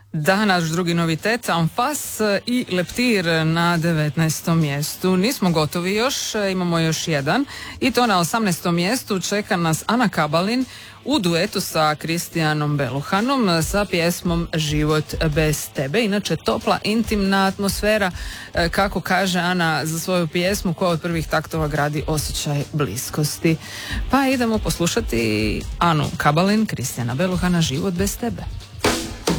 Da, naš drugi novitet, Anfas i Leptir na 19. mjestu. Nismo gotovi još, imamo još jedan i to na 18. mjestu čeka nas Ana Kabalin u duetu sa Kristijanom Beluhanom sa pjesmom Život bez tebe. Inače topla, intimna atmosfera, kako kaže Ana za svoju pjesmu koja od prvih taktova gradi osjećaj bliskosti. Pa idemo poslušati Anu Kabalin, Kristijana Beluhana, Život bez tebe.